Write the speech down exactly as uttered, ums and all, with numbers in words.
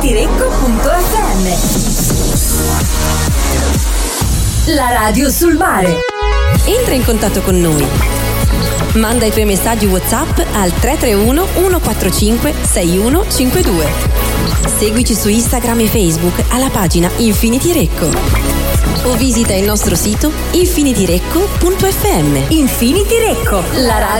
Infinidirecco punto effe emme. La radio sul mare. Entra in contatto con noi. Manda i tuoi messaggi WhatsApp al tre tre uno uno quattro cinque sei uno cinque due. Seguici su Instagram e Facebook alla pagina Infinity Recco. O visita il nostro sito infinidirecco punto effe emme. Infinidirecco, la radio